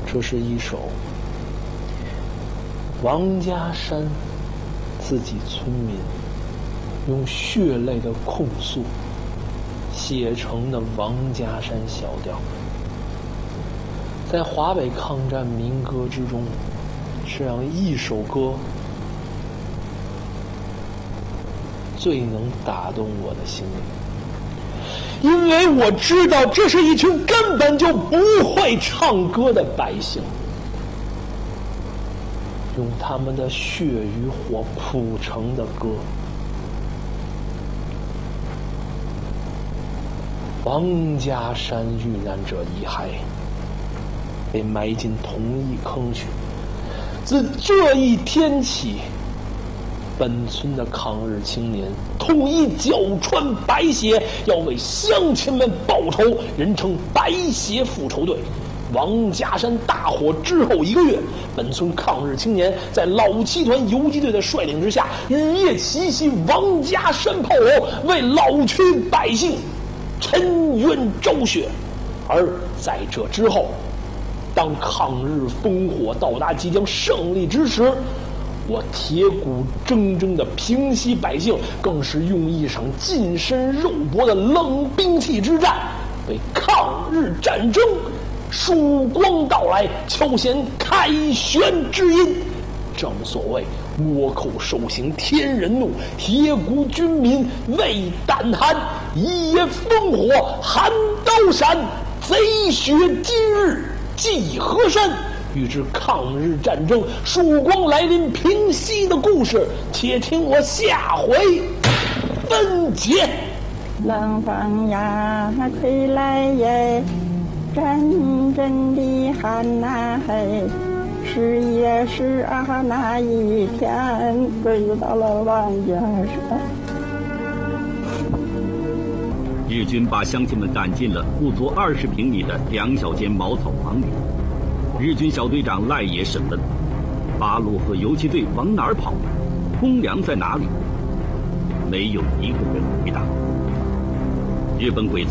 这是一首王家山自己村民用血泪的控诉写成的王家山小调，在华北抗战民歌之中，这样一首歌最能打动我的心灵，因为我知道这是一群根本就不会唱歌的百姓，用他们的血与火谱成的歌。王家山遇难者遗骸被埋进同一坑去，自这一天起，本村的抗日青年统一脚穿白鞋，要为乡亲们报仇，人称白鞋复仇队。王家山大火之后1个月，本村抗日青年在老七团游击队的率领之下，雨夜齐袭王家山炮楼，为老区百姓沉冤昭雪。而在这之后，当抗日烽火到达即将胜利之时，我铁骨铮铮的平西百姓更是用一场近身肉搏的冷兵器之战，为抗日战争曙光到来敲响开旋之音。正所谓倭寇受刑天人怒，铁骨军民畏胆寒。一夜烽火寒刀闪，贼血今日祭河山。欲知抗日战争曙光来临平息的故事，且听我下回分解。 冷风呀吹来耶，阵阵的寒呐嘿，10月12那一天，追到了王家山。 日军把乡亲们赶进了不足20平米的2小间茅草房里。日军小队长赖野审问：八路和游击队往哪儿跑？公粮在哪里？没有一个人回答。日本鬼子